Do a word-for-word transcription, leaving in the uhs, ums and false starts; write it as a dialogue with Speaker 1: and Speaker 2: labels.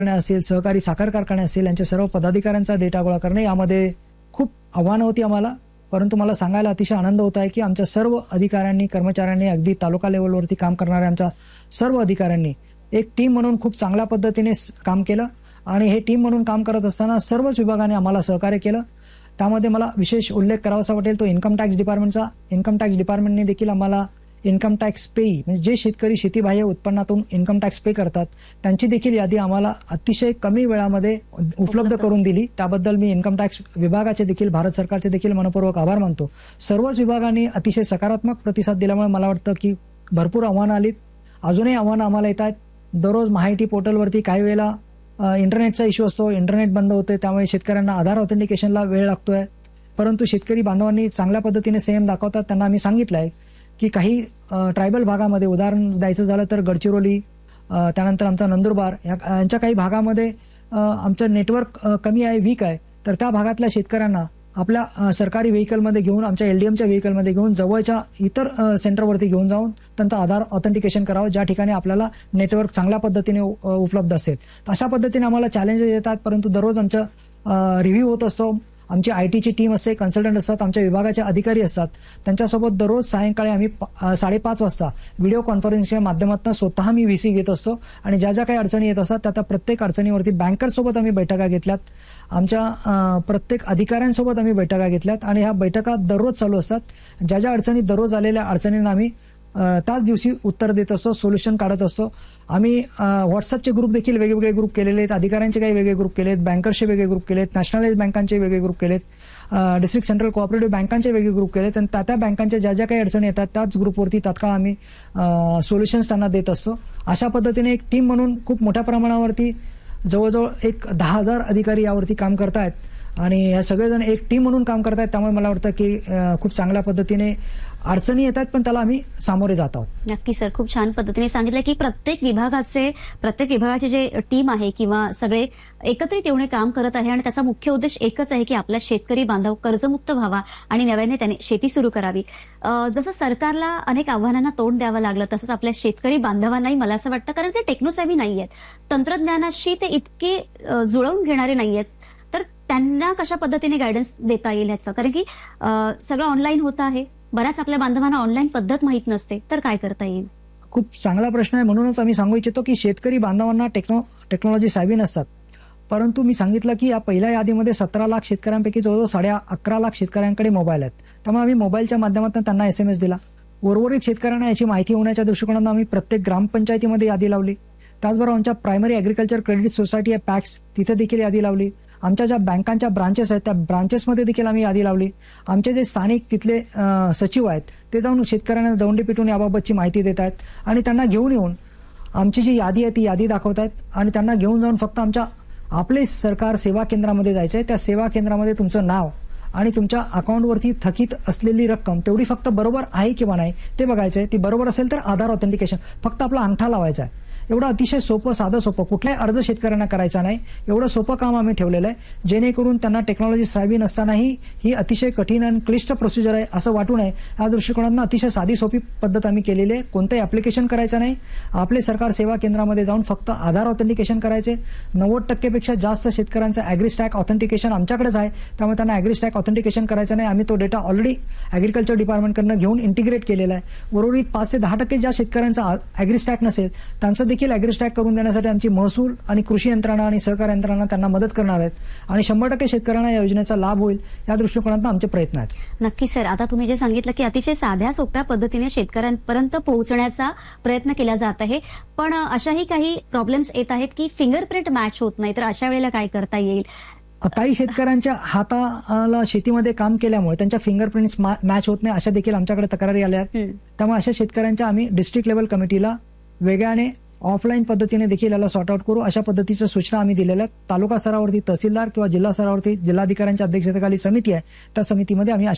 Speaker 1: असेल, सहकारी साखर कारखाने असतील, यांच्या सर्व पदाधिकाऱ्यांचा डेटा गोळा करणे यामध्ये खूप आव्हानं होती आम्हाला. परंतु मला सांगायला अतिशय आनंद होत आहे की आमच्या सर्व अधिकाऱ्यांनी, कर्मचाऱ्यांनी, अगदी तालुका लेवलवरती काम करणाऱ्या आमच्या सर्व अधिकाऱ्यांनी एक टीम म्हणून खूप चांगल्या पद्धतीने काम केलं आणि हे टीम म्हणून काम करत असताना सर्वच विभागाने आम्हाला सहकार्य केलं. त्यामध्ये मला विशेष उल्लेख करावासा वाटेल तो इन्कम टॅक्स डिपार्टमेंटचा. इन्कम टॅक्स डिपार्टमेंटने देखील आम्हाला इन्कम टॅक्स पेई म्हणजे जे शेतकरी शेतीबाह्य उत्पन्नातून इन्कम टॅक्स पे करतात त्यांची देखील यादी आम्हाला अतिशय कमी वेळामध्ये उपलब्ध करून दिली. त्याबद्दल मी इन्कम टॅक्स विभागाचे देखील, भारत सरकारचे देखील मनपूर्वक आभार मानतो. सर्वच विभागांनी अतिशय सकारात्मक प्रतिसाद दिल्यामुळे मला वाटतं की भरपूर आव्हानं आलीत, अजूनही आव्हानं आम्हाला येत आहेत. दररोज माहिती पोर्टलवरती काही वेळेला इंटरनेटचा इश्यू असतो, इंटरनेट बंद होते, त्यामुळे शेतकऱ्यांना आधार ऑथेंटिकेशनला वेळ लागतोय. परंतु शेतकरी बांधवांनी चांगल्या पद्धतीने संयम दाखवतात. त्यांना आम्ही सांगितलं आहे की काही ट्रायबल भागामध्ये, उदाहरण द्यायचं झालं तर गडचिरोली, त्यानंतर आमचा नंदुरबार यांच्या काही भागामध्ये आमचं नेटवर्क कमी आहे, वीक आहे, तर त्या भागातल्या शेतकऱ्यांना आपल्या सरकारी व्हेकलमध्ये घेऊन, आमच्या एलडीएमच्या व्हेकलमध्ये घेऊन जवळच्या इतर सेंटरवरती घेऊन जाऊन त्यांचा आधार ऑथेंटिकेशन करावं, ज्या ठिकाणी आपल्याला नेटवर्क चांगल्या पद्धतीने उपलब्ध असेल. अशा पद्धतीने आम्हाला चॅलेंजेस येतात. परंतु दररोज आमच्या रिव्ह्यू होत असतो. आमची आय टीची टीम असते, कन्सल्टंट असतात, आमच्या विभागाचे अधिकारी असतात. त्यांच्यासोबत दररोज सायंकाळी आम्ही साडेपाच वाजता व्हिडिओ कॉन्फरन्सच्या माध्यमातून स्वतः मी व्हीसी घेत असतो आणि ज्या ज्या काही अडचणी येत असतात त्या त्या प्रत्येक अडचणीवरती बँकरसोबत आम्ही बैठका घेतल्यात, आमच्या प्रत्येक अधिकाऱ्यांसोबत आम्ही बैठका घेतल्यात आणि ह्या बैठका दररोज चालू असतात. ज्या ज्या अडचणी दररोज आलेल्या अडचणींना आम्ही त्याच दिवशी उत्तर देत असतो, सोल्युशन काढत असतो. आम्ही व्हॉट्सअपचे ग्रुप देखील वेगवेगळे ग्रुप केलेले आहेत, अधिकाऱ्यांचे काही वेगळे ग्रुप केलेत, बँकर्सचे वेगळे ग्रुप केलेत, नॅशनलाइज बँकांचे वेगळे ग्रुप केलेत, डिस्ट्रिक्ट सेंट्रल कोऑपरेटिव्ह बँकांचे वेगळे ग्रुप केलेत आणि त्या त्या बँकांच्या ज्या ज्या काही अडचणी येतात त्याच ग्रुपवरती तात्काळ आम्ही सोल्युशन्स त्यांना देत असतो. अशा पद्धतीने एक टीम म्हणून खूप मोठ्या प्रमाणावरती जवळजवळ एक दहा हजार अधिकारी यावरती काम करतायत आणि या सगळेजण एक टीम म्हणून काम करतायत. त्यामुळे मला वाटतं की खूप चांगल्या पद्धतीने अडचणी येतात पण त्याला आम्ही सामोरे जात आहोत.
Speaker 2: नक्की सर, खूप छान पद्धतीने सांगितलं की प्रत्येक विभागाचे प्रत्येक विभागाचे जे टीम आहे किंवा सगळे एकत्रित येऊन काम करत आहे आणि त्याचा मुख्य उद्देश एकच आहे की आपला शेतकरी बांधव कर्जमुक्त व्हावा आणि नव्याने त्याने शेती सुरू करावी. जसं सरकारला अनेक आव्हानांना तोंड द्यावं लागलं तसंच आपल्या शेतकरी बांधवांनाही मला असं वाटतं, कारण ते टेक्नोसॅव्ही नाहीयेत, तंत्रज्ञानाशी ते इतके जुळवून घेणारे नाहीयेत, तर त्यांना कशा पद्धतीने गायडन्स देता येईल याचं, कारण की सगळं ऑनलाईन होत आहे, बऱ्याच आपल्या बांधवांना ऑनलाईन पद्धत माहित नसते, तर काय करता येईल?
Speaker 1: खूप चांगला प्रश्न आहे. म्हणूनच आम्ही सांगू इच्छितो की शेतकरी बांधवांना टेक्नो टेक्नॉलॉजी सावी नसतात. परंतु मी सांगितलं की या पहिल्या यादीमध्ये सतरा लाख शेतकऱ्यांपैकी जवळजवळ साडे अकरा लाख शेतकऱ्यांकडे मोबाईल आहेत. त्यामुळे आम्ही मोबाईलच्या माध्यमातून त्यांना एस एम एस दिला. उर्वरित शेतकऱ्यांना याची माहिती होण्याच्या दृष्टिकोनातून आम्ही प्रत्येक ग्रामपंचायतीमध्ये यादी लावली. त्याचबरोबर आमच्या प्रायमरी ॲग्रिकल्चर क्रेडिट सोसायटी आहे पॅक्स, तिथे देखील यादी लावली. आमच्या ज्या बँकांच्या ब्रांचेस आहेत त्या ब्रांचेसमध्ये देखील आम्ही यादी लावली. आमचे जे स्थानिक तिथले सचिव आहेत ते जाऊन शेतकऱ्यांना दौंडी पिटून याबाबतची माहिती देत आहेत आणि त्यांना घेऊन येऊन आमची जी यादी आहे ती यादी दाखवत आहेत आणि त्यांना घेऊन जाऊन फक्त आमच्या आपले सरकार सेवा केंद्रामध्ये जायचं आहे. त्या सेवा केंद्रामध्ये तुमचं नाव आणि तुमच्या अकाउंटवरती थकीत असलेली रक्कम तेवढी फक्त बरोबर आहे किंवा नाही ते बघायचं आहे. ती बरोबर असेल तर आधार ऑथेंटिकेशन, फक्त आपला अंगठा लावायचा आहे. एवढं अतिशय सोपं, साधं सोपं, कुठलाही अर्ज शेतकऱ्यांना करायचा नाही, एवढं सोपं काम आम्ही ठेवलेलं आहे जेणेकरून त्यांना टेक्नॉलॉजी सावी नसतानाही ही अतिशय कठीण आणि क्लिष्ट प्रोसिजर आहे असं वाटू नये या दृष्टिकोनातून अतिशय साधी सोपी पद्धत आम्ही केलेली आहे. कोणतंही ऍप्लिकेशन करायचं नाही, आपले सरकार सेवा केंद्रामध्ये जाऊन फक्त आधार ऑथेंटिकेशन करायचे. नव्वद टक्केपेक्षा जास्त शेतकऱ्यांचं ॲग्रीस्टॅक ऑथेंटिकेशन आमच्याकडेच आहे, त्यामुळे त्यांना ॲग्रीस्टॅक ऑथेंटिकेशन करायचं नाही. आम्ही तो डेटा ऑलरेडी ॲग्रिकल्चर डिपार्टमेंटकडनं घेऊन इंटिग्रेट केलेला आहे. उर्वरित पाच ते दहा टक्के ज्या शेतकऱ्यांचा ॲग्रीस्टॅक नसेल त्यांचं देखील ॲग्रीस्टॅक करून देण्यासाठी आमची महसूल आणि कृषी यंत्रणा आणि सहकार यंत्रणा त्यांना मदत करणार आहेत आणि शंभर टक्के शेतकऱ्यांना या योजनेचा लाभ होईल या दृष्टिकोनातून आमचे प्रयत्न आहेत.
Speaker 2: नक्की सर, आता तुम्ही जे सांगितलं की अतिशय साध्या सोप्या पद्धतीने शेतकऱ्यांपर्यंत पोहोचण्याचा प्रयत्न केला जात आहे, पण अशाही काही प्रॉब्लेम्स येत आहेत की फिंगरप्रिंट मॅच होत नाही, तर अशा वेळेला काय करता येईल?
Speaker 1: काही शेतकऱ्यांच्या हाताला शेतीमध्ये काम केल्यामुळे त्यांच्या फिंगरप्रिंट्स मॅच होत नाही अशा देखील आमच्याकडे तक्रारी आल्या आहेत. त्यामुळे अशा शेतकऱ्यांच्या आम्ही डिस्ट्रिक्ट लेवल कमिटीला वेगळ्याने ऑफलाईन पद्धतीने देखील याला सॉर्ट आउट करू अशा पद्धतीच्या सूचना आम्ही दिलेल्या आहेत. तालुका स्तरावरती तहसीलदार किंवा जिल्हा स्तरावरती जिल्हाधिकाऱ्यांच्या अध्यक्षतेखाली समिती आहे, त्या समितीमध्ये आम्ही